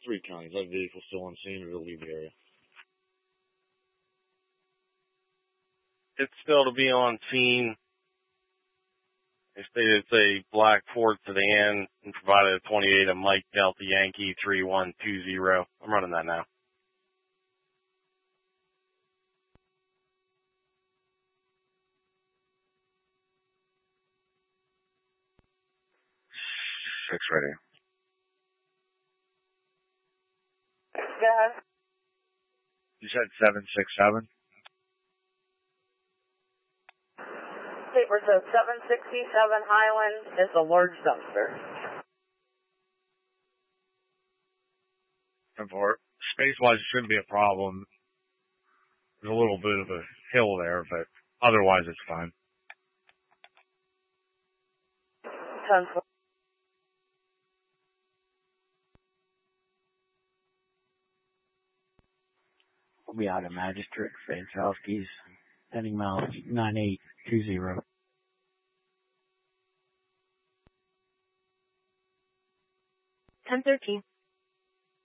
3 counties. That vehicle still on scene or to leave the area? It's still to be on scene. They stated it's a black Ford sedan and provided a 28 of Mike Delta Yankee 3120. I'm running that now. Six ready. Yes. You said 767? Paper says 767 Highland is a large dumpster. And for space-wise, it shouldn't be a problem. There's a little bit of a hill there, but otherwise it's fine. 10-4. We'll be out of Magistrate, Fanchowski's, heading miles 9820. 10-13.